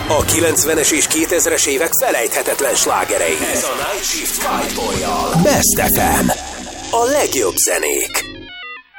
A 90-es és 2000-es évek felejthetetlen slágerei. Ez a Night Shift Five Boy-jal. Best FM. A legjobb zenék.